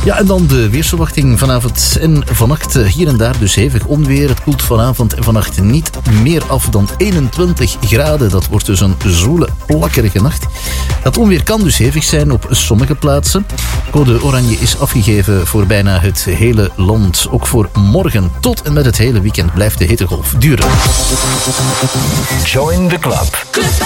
Ja, en dan de weersverwachting vanavond en vannacht. Hier en daar dus hevig onweer. Het koelt vanavond en vannacht niet meer af dan 21 graden. Dat wordt dus een zoele, plakkerige nacht. Dat onweer kan dus hevig zijn op sommige plaatsen. Code oranje is afgegeven voor bijna het hele land. Ook voor morgen tot en met het hele weekend blijft de hittegolf duren. Join the club.